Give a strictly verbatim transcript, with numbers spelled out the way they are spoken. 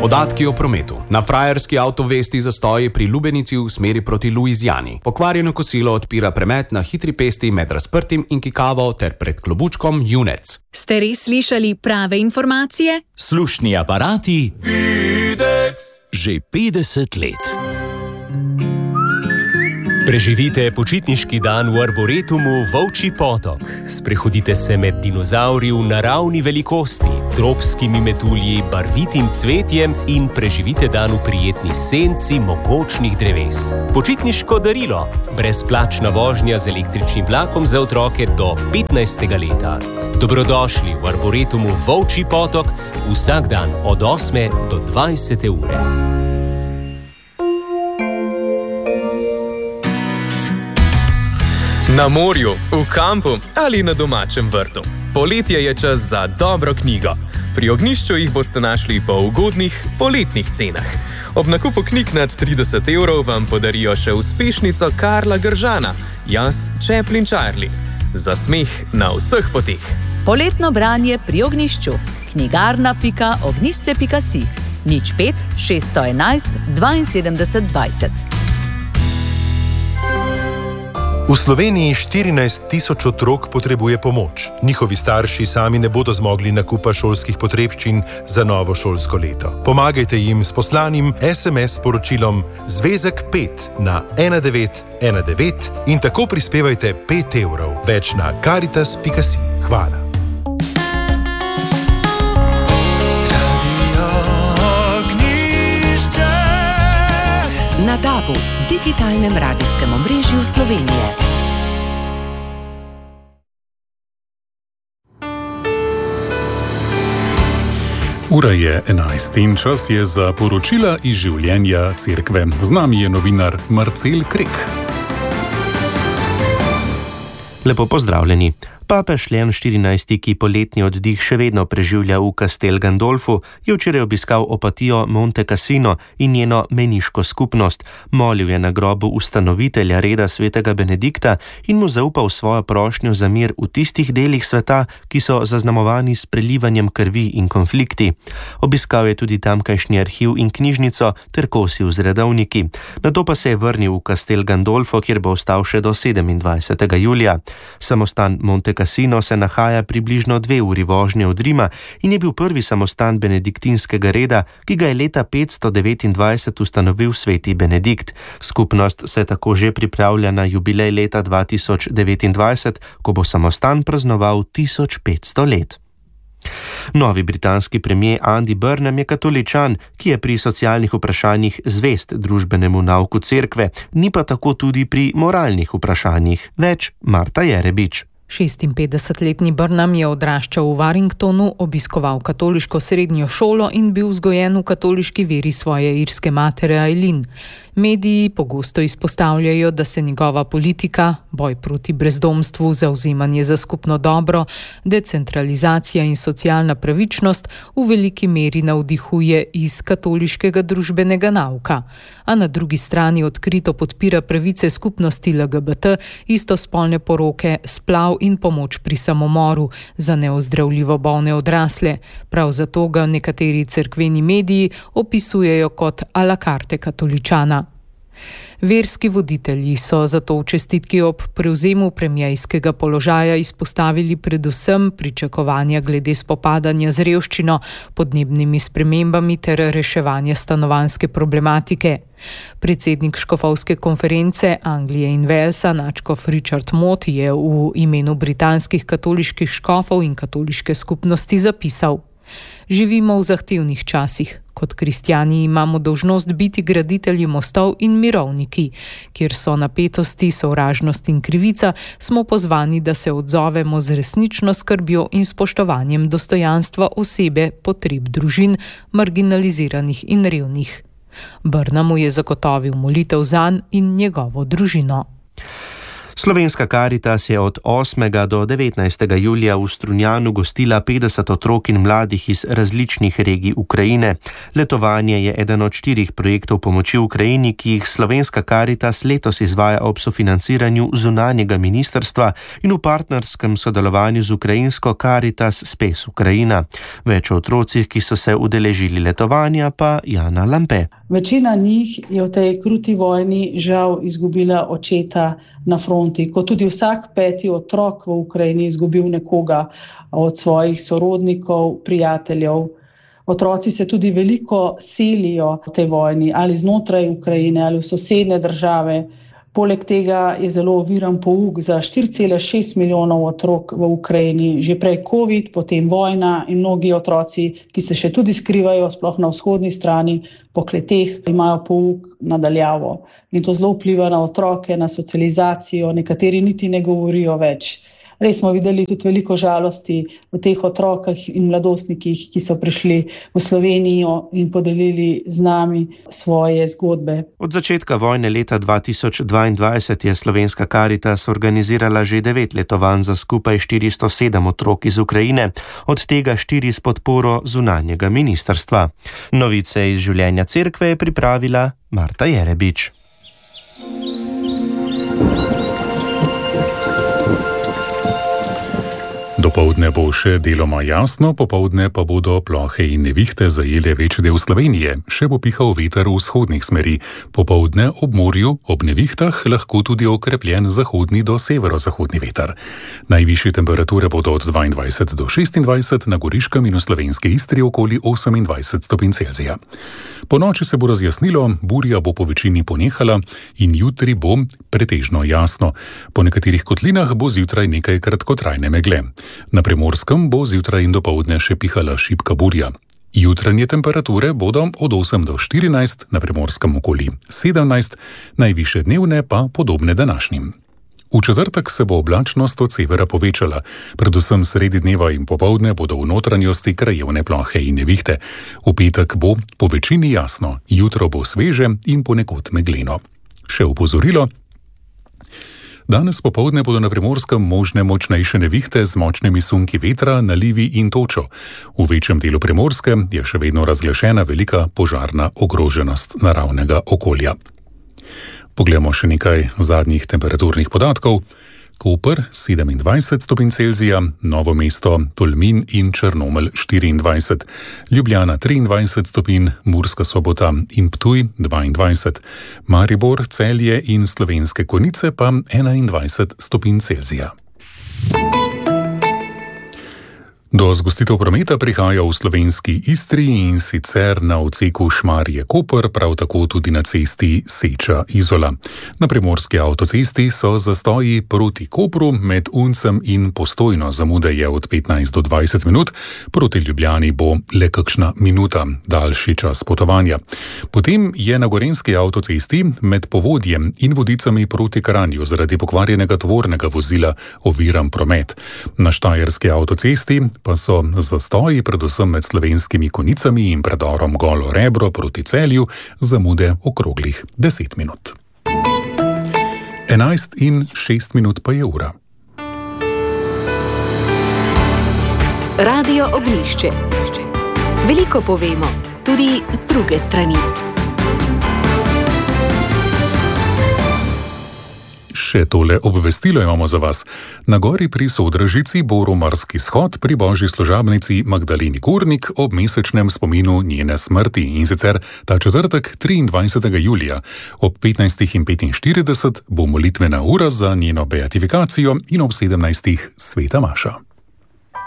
Podatki o prometu. Na frajerski avtovesti zastoji pri Lubenici v smeri proti Luizijani. Pokvarjeno kosilo odpira promet na hitri pesti med Razprtim in Kikavo ter pred klobučkom Junec. Ste res slišali prave informacije? Slušni aparati Videx že petdeset let. Preživite počitniški dan v Arboretumu Volčji potok. Sprehodite se med dinozavri v naravni velikosti, tropskimi metulji, barvitim cvetjem in preživite dan v prijetni senci mogočnih dreves. Počitniško darilo. Brezplačna vožnja z električnim vlakom za otroke do petnajstega leta. Dobrodošli v Arboretumu Volčji potok vsak dan od osme do dvajsete ure. Na morju, v kampu ali na domačem vrtu. Poletje je čas za dobro knjigo. Pri Ognjišču jih boste našli po ugodnih poletnih cenah. Ob nakupu knjig nad trideset evrov vam podarijo še uspešnico Karla Gržana, Jaz, Chaplin Charlie. Za smeh na vseh poteh. Poletno branje pri Ognjišču. knjigarna pika ognjišče pika si. nič pet šeststo enajst dvainsedemdeset dvajset. V Sloveniji štirinajst tisoč otrok potrebuje pomoč. Njihovi starši sami ne bodo zmogli nakupa šolskih potrebščin za novo šolsko leto. Pomagajte jim s poslanim es em es sporočilom Zvezek pet na ena devet ena devet in tako prispevajte pet evrov. Več na karitas pika si. Hvala. Na DAB-u, digitalnem radijskem omrežju Slovenije. Ura je enajst in čas je za poročila iz življenja cerkve. Z nami je novinar Marcel Krek. Lepo pozdravljeni. Papež Leon štirinajsti, ki poletni oddih še vedno preživlja v Castel Gandolfu, je včeraj obiskal Opatijo Monte Cassino in njeno meniško skupnost. Molil je na grobu ustanovitelja reda svetega Benedikta in mu zaupal svojo prošnjo za mir v tistih delih sveta, ki so zaznamovani s prelivanjem krvi in konflikti. Obiskal je tudi tamkajšnji arhiv in knjižnico ter kosil z redovniki. Nato pa se je vrnil v Castel Gandolfo, kjer bo ostal še do sedemindvajsetega julija. Samostan Monte Cassino se nahaja približno dve uri vožnje od Rima in je bil prvi samostan benediktinskega reda, ki ga je leta petsto devetindvajset ustanovil sveti Benedikt. Skupnost se tako že pripravlja na jubilej leta dva tisoč devetindvajset, ko bo samostan praznoval tisoč petsto let. Novi britanski premier Andy Burnham je katoličan, ki je pri socialnih vprašanjih zvest družbenemu nauku cerkve, ni pa tako tudi pri moralnih vprašanjih. Več Marta Jerebič. šestinpetdesetletni Burnham je odraščal v Warringtonu, obiskoval katoliško srednjo šolo in bil vzgojen v katoliški veri svoje irske matere Eileen. Mediji pogosto izpostavljajo, da se njegova politika, boj proti brezdomstvu, zavzemanje za skupno dobro, decentralizacija in socialna pravičnost v veliki meri navdihuje iz katoliškega družbenega nauka, a na drugi strani odkrito podpira pravice skupnosti el ge be te, istospolne poroke, splav in pomoč pri samomoru za neozdravljivo bolne odrasle. Prav zato ga nekateri cerkveni mediji opisujejo kot a la carte katoličana. Verski voditelji so zato v čestitki ob prevzemu premierskega položaja izpostavili predvsem pričakovanja glede spopadanja z revščino, podnebnimi spremembami ter reševanja stanovanjske problematike. Predsednik škofovske konference Anglije in Walesa, nadškof Richard Mott, je v imenu britanskih katoliških škofov in katoliške skupnosti zapisal: Živimo v zahtevnih časih. Kot kristjani imamo dolžnost biti graditelji mostov in mirovniki. Kjer so napetosti, sovražnost in krivica, smo pozvani, da se odzovemo z resnično skrbjo in spoštovanjem dostojanstva osebe, potreb družin, marginaliziranih in revnih. Burnhamu je zagotovil molitev zanj in njegovo družino. Slovenska Karitas je od osmega do devetnajstega julija v Strunjanu gostila petdeset otrok in mladih iz različnih regij Ukrajine. Letovanje je eden od štirih projektov pomoči Ukrajini, ki jih Slovenska Karitas letos izvaja ob sofinanciranju zunanjega ministrstva in v partnerskem sodelovanju z ukrajinsko Karitas Space Ukrajina. Več o otrocih, ki so se udeležili letovanja, pa Jana Lampe. Večina njih je v tej kruti vojni žal izgubila očeta na fronti, kot tudi vsak peti otrok v Ukrajini izgubil nekoga od svojih sorodnikov, prijateljev. Otroci se tudi veliko selijo v tej vojni, ali znotraj Ukrajine, ali v sosednje države. Poleg tega je zelo oviran pouk za štiri cele šest milijonov otrok v Ukrajini. Že prej COVID, potem vojna in mnogi otroci, ki se še tudi skrivajo, sploh na vzhodni strani, po kleteh, imajo pouk nadaljavo. In to zelo vpliva na otroke, na socializacijo, nekateri niti ne govorijo več. Res smo videli tudi veliko žalosti v teh otrokah in mladostnikih, ki so prišli v Slovenijo in podelili z nami svoje zgodbe. Od začetka vojne leta dva tisoč dvaindvajset je Slovenska Karitas organizirala že devet letovanj za skupaj štiristo sedem otrok iz Ukrajine, od tega štiri s podporo zunanjega ministrstva. Novice iz življenja cerkve je pripravila Marta Jerebič. Dopoldne bo še deloma jasno, popoldne pa bodo plohe in nevihte zajele večji del Slovenije. Še bo pihal veter v vzhodnih smeri. Popoldne ob morju, ob nevihtah, lahko tudi okrepljen zahodni do severozahodni veter. Najvišje temperature bodo od dvaindvajset do šestindvajset, na Goriškem in v slovenski Istri okoli osemindvajset stopinj Celzija. Po noči se bo razjasnilo, burja bo po večini ponehala in jutri bo pretežno jasno. Po nekaterih kotlinah bo zjutraj nekaj kratkotrajne megle. Na Primorskem bo zjutraj in dopoldne še pihala šibka burja. Jutranje temperature bodo od osem do štirinajst, na Primorskem okoli sedemnajst, najvišje dnevne pa podobne današnjim. V četrtek se bo oblačnost od severa povečala, predvsem sredi dneva in popoldne bodo v notranjosti krajevne plohe in nevihte. V petek bo po večini jasno, jutro bo sveže in ponekod megleno. Še opozorilo. Danes popoldne bodo na Primorskem možne močnejše nevihte z močnimi sunki vetra, nalivi in točo. V večjem delu Primorske je še vedno razglašena velika požarna ogroženost naravnega okolja. Poglejmo še nekaj zadnjih temperaturnih podatkov. Koper sedemindvajset stopinj Celzija, Novo mesto, Tolmin in Črnomelj štiriindvajset, Ljubljana triindvajset stopinj, Murska Sobota in Ptuj dvaindvajset, Maribor, Celje in Slovenske Konjice pa enaindvajset stopinj Celzija. Do zgostitev prometa prihaja v slovenski Istri in sicer na odseku Šmarje-Koper, prav tako tudi na cesti Seča-Izola. Na primorski avtocesti so zastoji proti Kopru med Uncem in Postojno, zamude je od petnajst do dvajset minut, proti Ljubljani bo le kakšna minuta, daljši čas potovanja. Potem je na gorenjski avtocesti med Povodjem in Vodicami proti Kranju zaradi pokvarjenega tovornega vozila oviran promet. Na štajerski avtocesti pa so zastoji predvsem med Slovenskimi Konjicami in predorom Golo Rebro proti Celju, zamude okroglih deset minut. enajst in šest minut pa je ura. Radio Ognjišče. Veliko povemo, tudi z druge strani. Še tole obvestilo imamo za vas. Na gori pri Sodražici bo romarski shod pri božji služabnici Magdaleni Kurnik ob mesečnem spominu njene smrti, in sicer ta četrtek triindvajsetega julija. Ob petnajstih petinštirideset bo molitvena ura za njeno beatifikacijo in ob sedemnajstih sveta maša.